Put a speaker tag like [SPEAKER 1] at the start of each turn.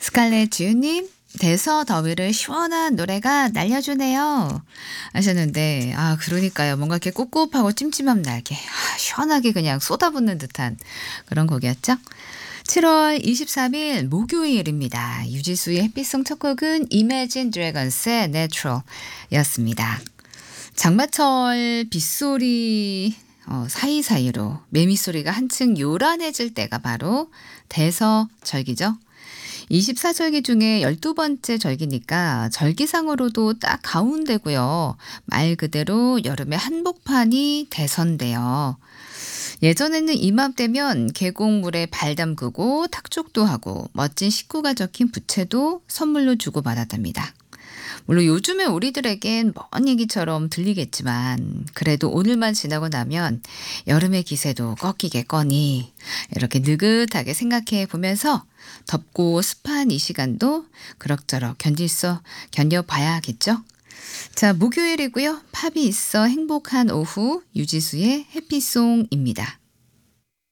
[SPEAKER 1] 스칼렛 지우님, 대서 더위를 시원한 노래가 날려주네요. 하셨는데, 그러니까요. 뭔가 이렇게 꿉꿉하고 찜찜함 날게, 시원하게 그냥 쏟아붓는 듯한 그런 곡이었죠. 7월 23일 목요일입니다. 유지수의 햇빛송 첫 곡은 Imagine Dragons의 Natural 였습니다. 장마철 빗소리 사이사이로 매미소리가 한층 요란해질 때가 바로 대서절기죠. 24절기 중에 12번째 절기니까 절기상으로도 딱 가운데고요. 말 그대로 여름의 한복판이 대선데요. 예전에는 이맘때면 계곡물에 발 담그고 탁족도 하고 멋진 식구가 적힌 부채도 선물로 주고받았답니다. 물론 요즘의 우리들에겐 먼 얘기처럼 들리겠지만 그래도 오늘만 지나고 나면 여름의 기세도 꺾이겠거니 이렇게 느긋하게 생각해 보면서 덥고 습한 이 시간도 그럭저럭 견뎌봐야겠죠. 자, 목요일이고요. 팝이 있어 행복한 오후 유지수의 해피송입니다.